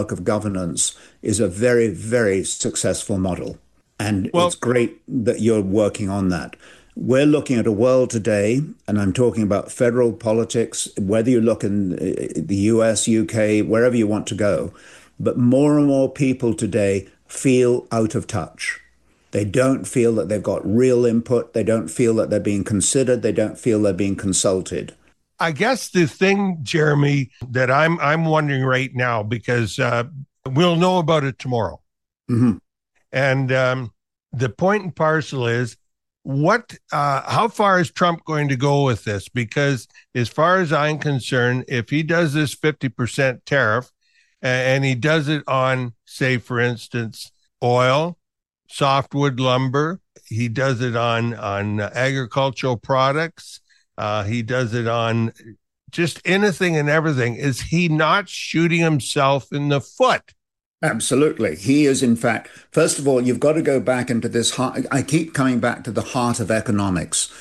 of governance is a very, very successful model. And it's Well, great that you're working on that. We're looking at a world today, and I'm talking about federal politics, whether you look in the US, UK, wherever you want to go, but more and more people today feel out of touch. They don't feel that they've got real input. They don't feel that they're being considered. They don't feel they're being consulted. I guess the thing, Jeremy, that I'm wondering right now, because we'll know about it tomorrow. Mhm. And the point and parcel is how far is Trump going to go with this? Because as far as I'm concerned, if he does this 50% tariff and he does it on, say, for instance, oil, softwood lumber, he does it on agricultural products, he does it on just anything and everything. Is he not shooting himself in the foot? Absolutely. He is, in fact, first of all, you've got to go back into this heart. I keep coming back to the heart of economics.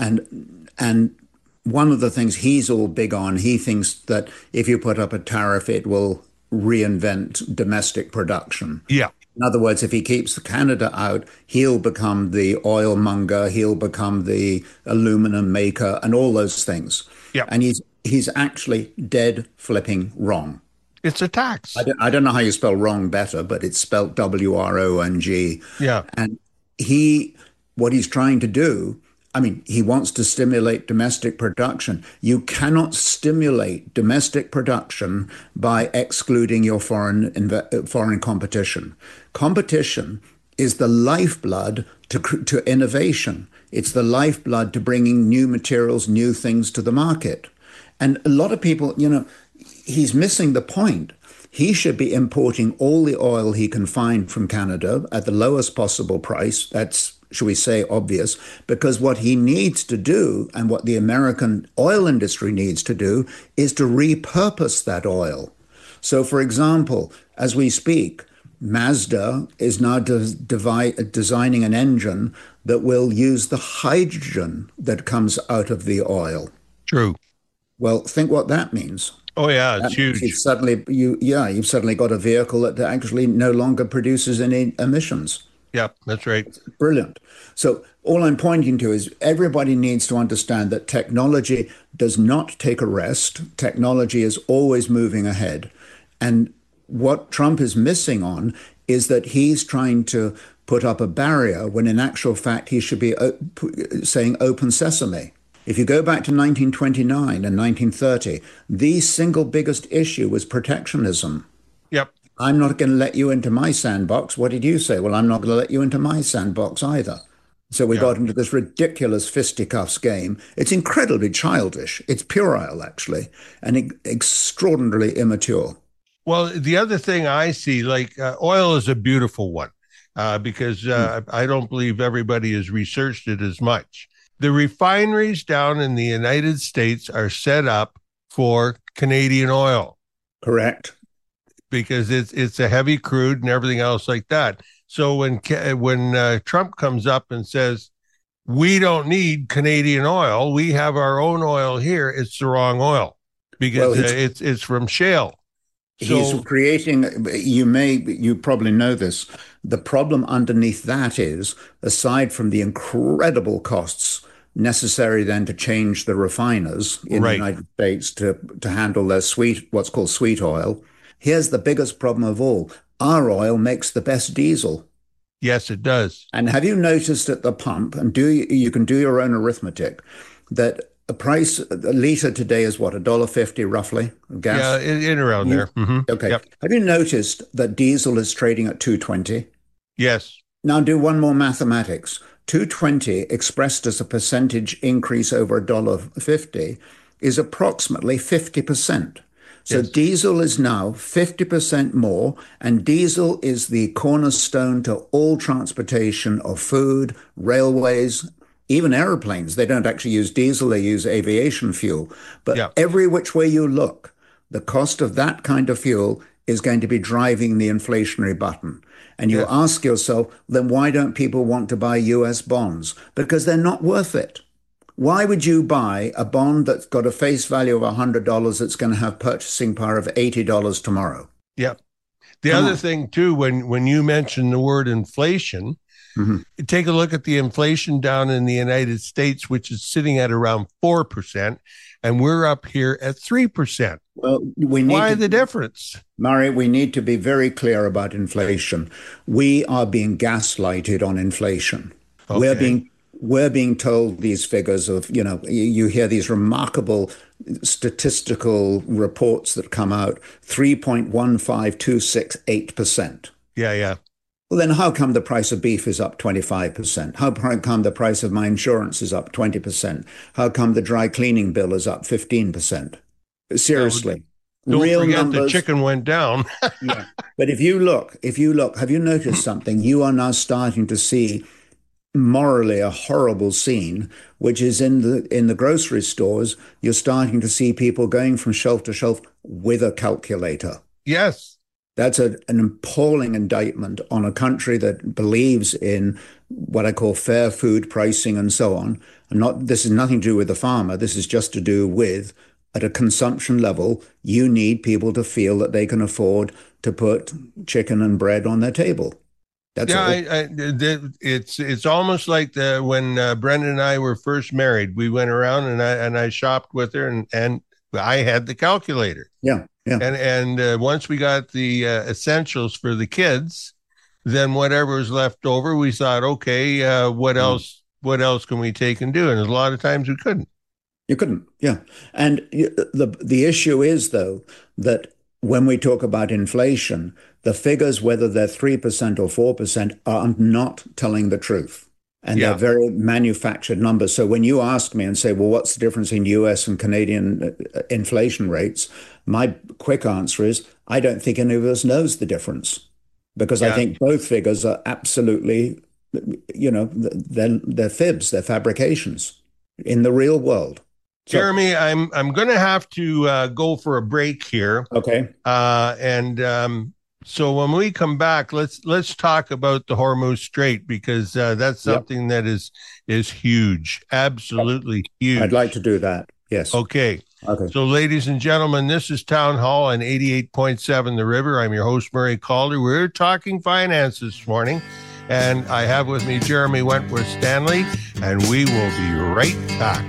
And one of the things he's all big on, he thinks that if you put up a tariff, it will reinvent domestic production. Yeah, In other words, if he keeps Canada out, he'll become the oil monger, he'll become the aluminum maker, and all those things. yeah. And he's actually dead flipping wrong. It's a tax. I don't know how you spell wrong better, but it's spelled WRONG. Yeah, And he, what he's trying to do, I mean, he wants to stimulate domestic production. You cannot stimulate domestic production by excluding your foreign competition. Competition is the lifeblood to innovation. It's the lifeblood to bringing new materials, new things to the market. And a lot of people, he's missing the point. He should be importing all the oil he can find from Canada at the lowest possible price. That's, should we say, obvious, because what he needs to do and what the American oil industry needs to do is to repurpose that oil. So, for example, as we speak, Mazda is now designing an engine that will use the hydrogen that comes out of the oil. true. Well, think what that means. Oh, yeah, it's That means huge. you've suddenly got a vehicle that actually no longer produces any emissions. Yeah, that's right. Brilliant. So all I'm pointing to is everybody needs to understand that technology does not take a rest. Technology is always moving ahead. And what Trump is missing on is that he's trying to put up a barrier when in actual fact he should be saying open sesame. If you go back to 1929 and 1930, the single biggest issue was protectionism. Yep. I'm not going to let you into my sandbox. What did you say? Well, I'm not going to let you into my sandbox either. So we Yeah. got into this ridiculous fisticuffs game. It's incredibly childish. It's puerile, actually, and extraordinarily immature. Well, the other thing I see, like oil is a beautiful one because Hmm. I don't believe everybody has researched it as much. The refineries down in the United States are set up for Canadian oil Correct. because it's a heavy crude and everything else like that. So when Trump comes up and says we don't need Canadian oil, we have our own oil here, it's the wrong oil Well, because it's from shale. he's So creating, you probably know this. The problem underneath that is, aside from the incredible costs necessary then to change the refiners in the right, United States to handle their what's called sweet oil, here's the biggest problem of all. Our oil makes the best diesel. yes, it does. And have you noticed at the pump, and you can do your own arithmetic, that a liter today is what, $1.50 roughly of Yeah, gas? in around You, there. Hmm. okay. Yep. Have you noticed that diesel is trading at 220? Yes. Now do one more mathematics. 220 expressed as a percentage increase over $1.50 is approximately 50%. So Yes. diesel is now 50% more, and diesel is the cornerstone to all transportation of food, railways, even airplanes. They don't actually use diesel, they use aviation fuel. But Yeah. every which way you look, the cost of that kind of fuel is going to be driving the inflationary button. And you Yeah. ask yourself, then why don't people want to buy US bonds? Because they're not worth it. Why would you buy a bond that's got a face value of $100 that's going to have purchasing power of $80 tomorrow? Yep. The other thing, too, when you mention the word inflation, take a look at the inflation down in the United States, which is sitting at around 4%, and we're up here at 3%. Well, why the difference? Murray, we need to be very clear about inflation. We are being gaslighted on inflation. Okay. We're being told these figures of, you hear these remarkable statistical reports that come out, 3.15268%. Yeah. Well, then how come the price of beef is up 25%? How come the price of my insurance is up 20%? How come the dry cleaning bill is up 15%? Seriously. Don't forget numbers, the chicken went down. Yeah. But if you look, have you noticed something? You are now starting to see morally a horrible scene, which is in the grocery stores. You're starting to see people going from shelf to shelf with a calculator. Yes. That's an appalling indictment on a country that believes in what I call fair food pricing and so on. This is nothing to do with the farmer. This is just to do with, at a consumption level, you need people to feel that they can afford to put chicken and bread on their table. That's it's almost like when Brenda and I were first married. We went around and I shopped with her and I had the calculator. Yeah. And once we got the essentials for the kids, then whatever was left over, we thought, okay, what else can we take and do? And a lot of times we couldn't. You couldn't, yeah. And the issue is, though, that when we talk about inflation, the figures, whether they're 3% or 4%, are not telling the truth. And they're very manufactured numbers. So when you ask me and say, well, what's the difference in US and Canadian inflation rates? My quick answer is, I don't think any of us knows the difference. Because I think both figures are absolutely, they're fibs, they're fabrications in the real world. So, Jeremy, I'm going to have to go for a break here. Okay. So when we come back, let's talk about the Hormuz Strait, because that's something that is huge, absolutely huge. I'd like to do that. Yes. Okay. So, ladies and gentlemen, this is Town Hall on 88.7 The River. I'm your host, Murray Calder. We're talking finance this morning, and I have with me Jeremy Wentworth Stanley, and we will be right back.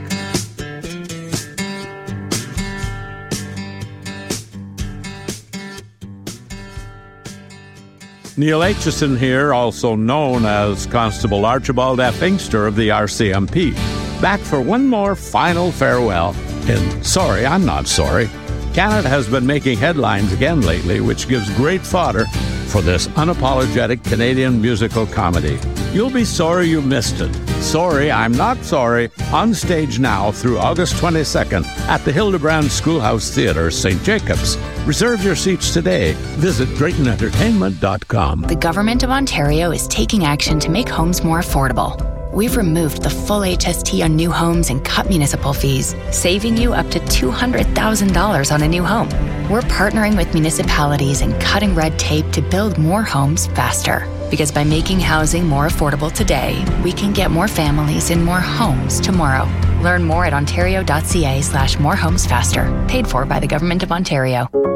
Neil Aitchison here, also known as Constable Archibald F. Inkster of the RCMP, back for one more final farewell in Sorry, I'm Not Sorry. Canada has been making headlines again lately, which gives great fodder for this unapologetic Canadian musical comedy. You'll be sorry you missed it. Sorry, I'm Not Sorry, on stage now through August 22nd at the Hildebrand Schoolhouse Theatre, St. Jacobs. Reserve your seats today. Visit DraytonEntertainment.com. The Government of Ontario is taking action to make homes more affordable. We've removed the full HST on new homes and cut municipal fees, saving you up to $200,000 on a new home. We're partnering with municipalities and cutting red tape to build more homes faster. Because by making housing more affordable today, we can get more families in more homes tomorrow. Learn more at ontario.ca/morehomesfaster. Paid for by the Government of Ontario.